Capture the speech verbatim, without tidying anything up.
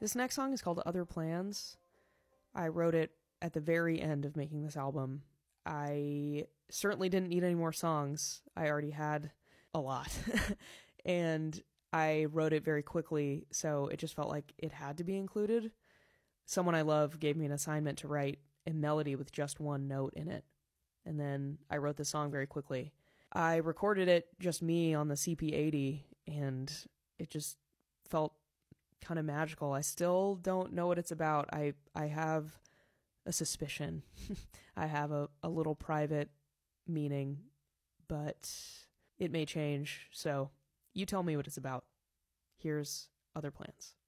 This next song is called Other Plans. I wrote it at the very end of making this album. I certainly didn't need any more songs. I already had a lot. And I wrote it very quickly, so it just felt like it had to be included. Someone I love gave me an assignment to write a melody with just one note in it. And then I wrote the song very quickly. I recorded it, just me, on the C P eighty, and it just felt kind of magical. I still don't know what it's about. I, I have a suspicion. I have a, a little private meaning, but it may change. So you tell me what it's about. Here's Other Plans.